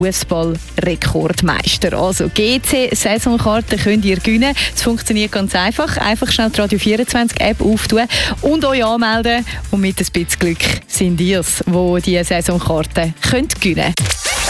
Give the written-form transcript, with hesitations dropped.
Fußball-Rekordmeister. Also GC-Saisonkarten könnt ihr gewinnen. Es funktioniert ganz einfach. Einfach schnell die Radio 24 App auftun und euch anmelden. Und mit ein bisschen Glück sind ihr es, die diese Saisonkarten gewinnen können.